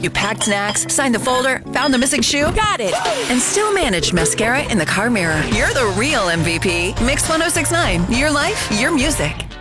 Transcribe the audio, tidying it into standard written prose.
You packed snacks, signed the folder, found the missing shoe. Got it! And still managed mascara in the car mirror. You're the real MVP. Mix 1069. Your life, your music.